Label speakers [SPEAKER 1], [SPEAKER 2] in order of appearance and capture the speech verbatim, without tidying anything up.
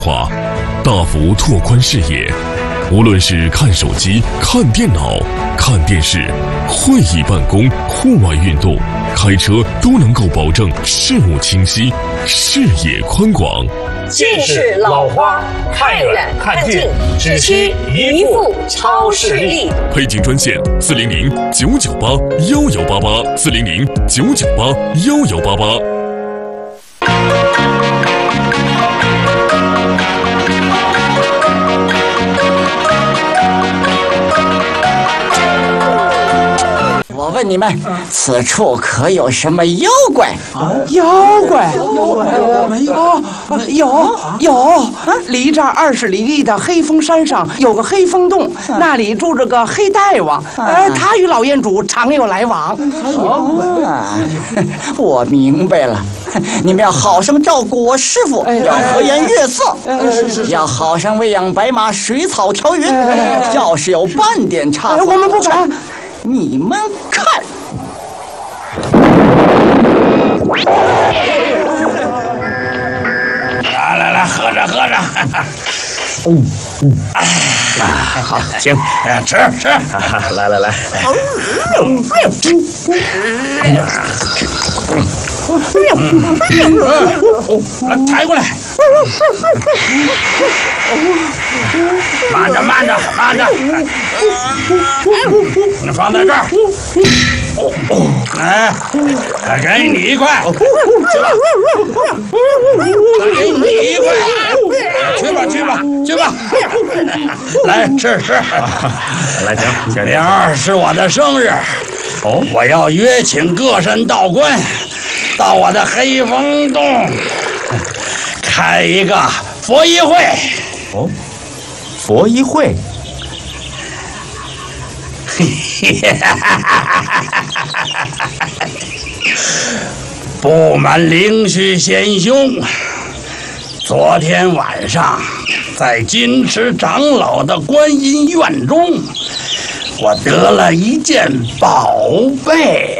[SPEAKER 1] 化大幅拓宽视野，无论是看手机、看电脑、看电视、会议办公、户外运动、开车，都能够保证视物清晰、视野宽广。
[SPEAKER 2] 近视老花，看远看近，只需一副超视力。
[SPEAKER 1] 配景专线：四零零九九八幺幺八八，四零零九九八幺幺八八。
[SPEAKER 3] 我问你们，此处可有什么妖怪？
[SPEAKER 4] 啊、妖怪？妖怪？没有？哦，有有。离这二十里地的黑风山上有个黑风洞，那里住着个黑大王，呃，他与老烟主常有来往。
[SPEAKER 3] 啊，我明白了，你们要好生照顾我师傅，要和颜悦色，要好生喂养白马，水草调匀。要是有半点差错，
[SPEAKER 4] 我们不敢。
[SPEAKER 3] 你们看，
[SPEAKER 5] 来来来，喝着喝着。
[SPEAKER 6] 哦哦，啊，好，行，
[SPEAKER 5] 吃吃。
[SPEAKER 6] 来来来。
[SPEAKER 5] 嗯，抬过来。慢着慢着慢着，你放在这儿。哎，给你一块，去吧。给你一块，去吧去吧去吧。来吃吃。
[SPEAKER 6] 来，行，行。
[SPEAKER 5] 明儿是我的生日，哦，我要约请各省道观到我的黑风洞开一个佛衣会。
[SPEAKER 6] 哦，佛衣会。
[SPEAKER 5] 不瞒灵虚贤兄，昨天晚上在金池长老的观音院中，我得了一件宝贝。